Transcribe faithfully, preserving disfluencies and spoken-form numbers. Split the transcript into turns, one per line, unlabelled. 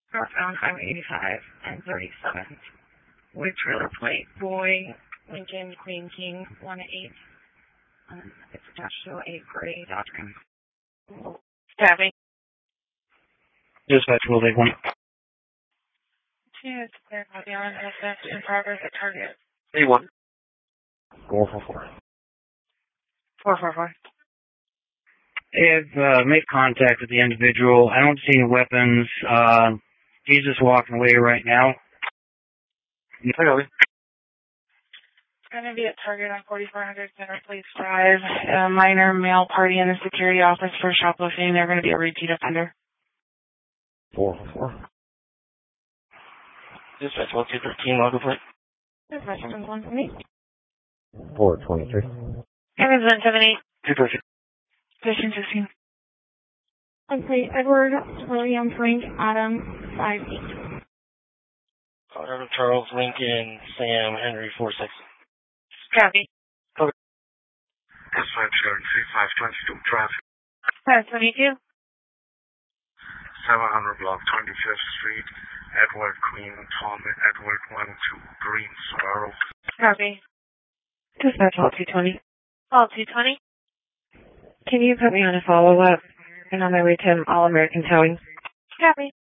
Northbound Highway eighty-five and thirty-seven. With trailer plate Boy Lincoln Queen King one eight. Um, it's attached to a gray Dodge Ram. Staffing.
Dispatch, will they one?
Two, it's clear copy on dispatch in progress at target.
A one. Four four four.
Four four four.
They've uh, made contact with the individual. I don't see any weapons. Uh, he's just walking away right now.
Clearly. It's going to be at Target on forty-four hundred Center Place Drive. A minor male party in the security office for shoplifting. They're going to be a repeat offender.
Four four four. Dispatch one two thirteen, log plate.
Dispatch one one seven eight.
Four twenty three.
Evans one seven eight.
Two thirty.
Station sixteen. Okay, Edward William Frank Adam five eight.
Colorado Charles Lincoln Sam Henry four six.
Copy.
Okay. Dispatch three five twenty-two traffic.
five twenty-two.
seven hundred block twenty-fifth Street. Edward Queen Tom Edward one two Greensboro.
Copy. Dispatch all two twenty. All two twenty. Can you put me on a follow-up? I'm on my way to All American Towing. Copy.